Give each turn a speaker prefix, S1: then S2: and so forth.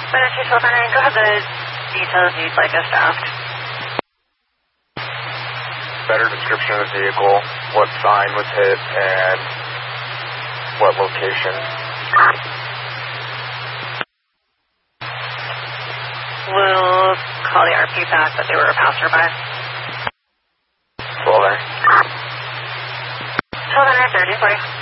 S1: Minute 212, go ahead, the details you'd like us to ask.
S2: Better description of the vehicle, what sign was hit, and what location.
S1: We'll call the RP back, but they were a passerby.
S2: Well, there.
S1: Hold on, 30 for you.